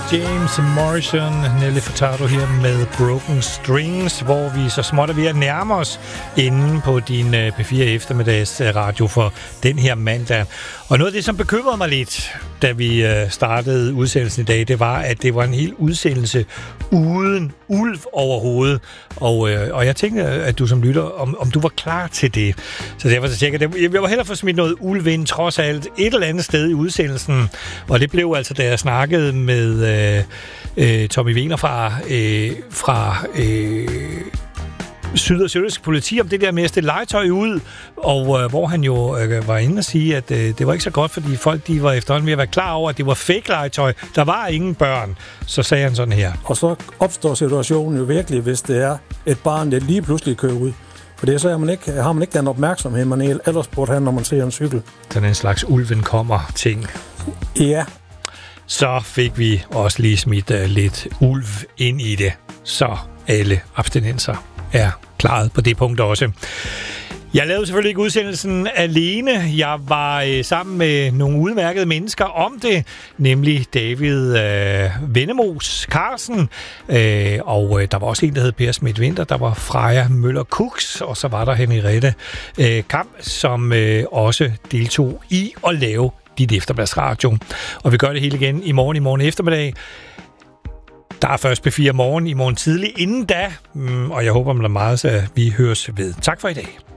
James Morrison, Nelly Furtado her med Broken Strings, hvor vi så småt er ved at nærme os inde på din P4 eftermiddags radio for den her mandag. Og noget af det, som bekymrede mig lidt, da vi startede udsendelsen i dag, det var, at det var en hel udsendelse uden ulv overhovedet. Og jeg tænkte, at du som lytter, om du var klar til det. Så derfor så tænker jeg var hellere få smidt noget ulv ind, trods alt et eller andet sted i udsendelsen. Og det blev altså, da jeg snakkede med Tommy Wiener fra Syd- og Sønderjysk politi om det der med at stille legetøj ud, og hvor han jo var inde og sige, at det var ikke så godt, fordi folk de var efterhånden ved at være klar over, at det var fake legetøj. Der var ingen børn. Så sagde han sådan her. Og så opstår situationen jo virkelig, hvis det er et barn, der lige pludselig kører ud. For det så har man ikke den opmærksomhed, man ellers burde have, når man ser en cykel. Sådan en slags ulven kommer ting. Ja. Så fik vi også lige smidt lidt ulv ind i det, så alle abstinenser er klaret på det punkt også. Jeg lavede selvfølgelig ikke udsendelsen alene. Jeg var sammen med nogle udmærkede mennesker om det, nemlig David Vennemos Carlsen, og der var også en, der hed Per Smidt Winter, der var Freja Møller Kuks, og så var der Henriette Kamp, som også deltog i at lave dit eftermiddagsradio. Og vi gør det hele igen i morgen eftermiddag. Der er først P4 morgen i morgen tidlig inden da, og jeg håber meget, at vi høres ved. Tak for i dag.